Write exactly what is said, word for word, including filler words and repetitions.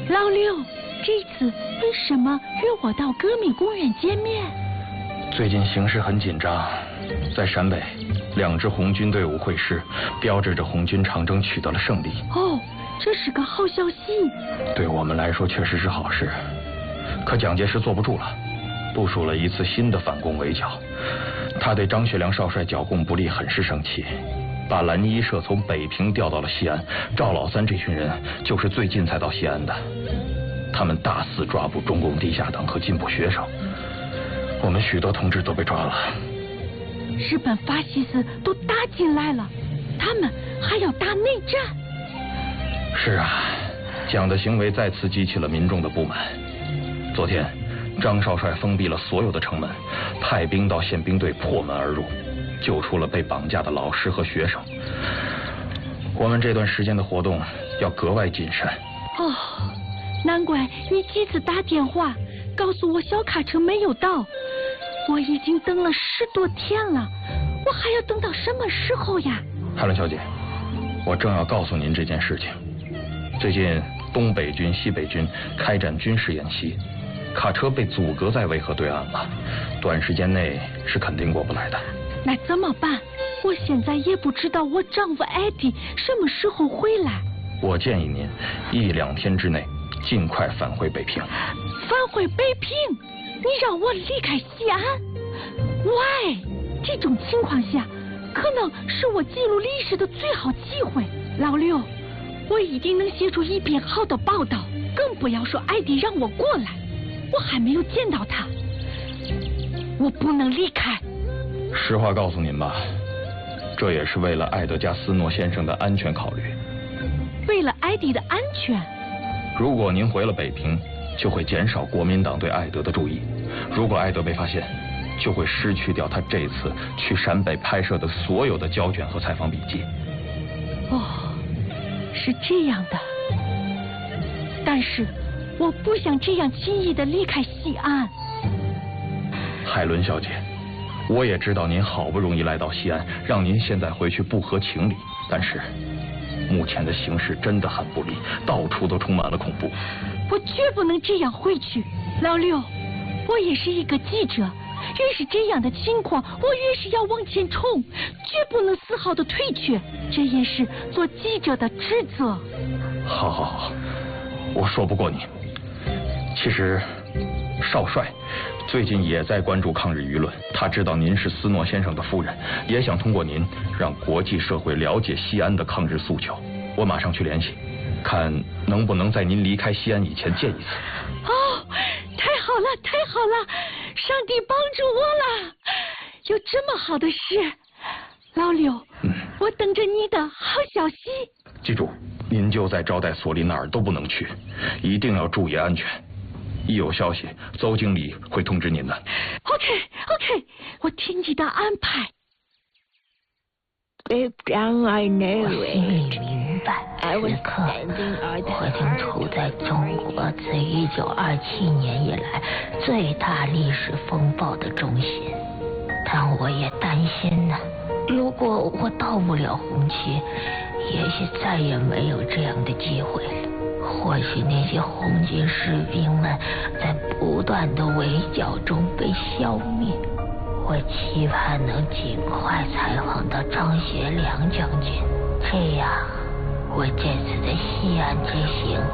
老六，这次为什么约我到革命公园见面？ 最近形势很紧张，在陕北，两支红军队伍会师，标志着红军长征取得了胜利。 哦，这是个好消息。 对我们来说确实是好事，可蒋介石坐不住了，部署了一次新的反攻围剿。他对张学良少帅剿共不力很是生气，把蓝一社从北平调到了西安。赵老三这群人就是最近才到西安的，他们大肆抓捕中共地下党和进步学生，我们许多同志都被抓了。 日本法西斯都打进来了，他们还要打内战。 是啊，蒋的行为再次激起了民众的不满。昨天张少帅封闭了所有的城门，派兵到宪兵队破门而入，救出了被绑架的老师和学生。我们这段时间的活动要格外谨慎。 哦，难怪你几次打电话告诉我小卡车没有到，我已经等了十多天了，我还要等到什么时候呀？ 海伦小姐，我正要告诉您这件事情。最近东北军、西北军开展军事演习，卡车被阻隔在渭河对岸了，短时间内是肯定过不来的。 那怎么办？我现在也不知道我丈夫艾迪什么时候回来。 我建议您一两天之内尽快返回北平。 返回北平？你让我离开西安？喂，这种情况下可能是我记录历史的最好机会。老六，我一定能写出一篇好的报道，更不要说艾迪让我过来，我还没有见到他，我不能离开。 实话告诉您吧，这也是为了艾德加斯诺先生的安全考虑。 为了艾迪的安全？ 如果您回了北平，就会减少国民党对艾德的注意。如果艾德被发现，就会失去掉他这次去陕北拍摄的所有的胶卷和采访笔记。 哦，是这样的。但是我不想这样轻易的离开西安。 海伦小姐，我也知道您好不容易来到西安，让您现在回去不合情理，但是目前的形势真的很不利，到处都充满了恐怖。 我绝不能这样回去。老六，我也是一个记者，越是这样的情况，我越是要往前冲，绝不能丝毫的退却，这也是做记者的职责。 好好好，我说不过你。其实少帅最近也在关注抗日舆论，他知道您是斯诺先生的夫人，也想通过您让国际社会了解西安的抗日诉求。我马上去联系，看能不能在您离开西安以前见一次。 哦，太好了，太好了，上帝帮助我了，有这么好的事。老柳，嗯，我等着你的好消息。 记住，您就在招待所里，哪儿都不能去，一定要注意安全。一有消息，邹经理会通知您的。 OK OK， 我听你的安排。 Deep down I know 我心里明白， I was 此刻 standing at the 我已经处在中国自一九二七年以来最大历史风暴的中心，但我也担心呢，如果我到不了红旗，也许再也没有这样的机会了。或许那些红军士兵们在不断的围剿中被消灭。我期盼能尽快采访到张学良将军，这样我这次的西安之行